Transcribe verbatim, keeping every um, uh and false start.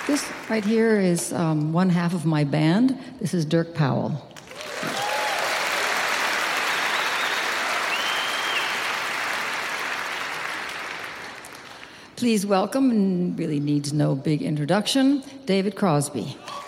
This right here is um, one half of my band. This is Dirk Powell. Please welcome, and really needs no big introduction, David Crosby.